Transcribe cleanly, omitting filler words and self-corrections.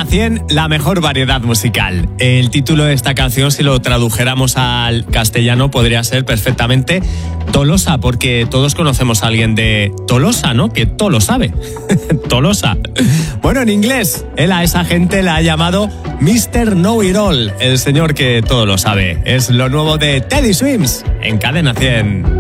100, la mejor variedad musical. El título de esta canción, si lo tradujéramos al castellano, podría ser perfectamente Tolosa, porque todos conocemos a alguien de Tolosa, ¿no? Que todo lo sabe. Tolosa. Bueno, en inglés, él a esa gente la ha llamado Mr. Know-It-All, el señor que todo lo sabe. Es lo nuevo de Teddy Swims en Cadena 100.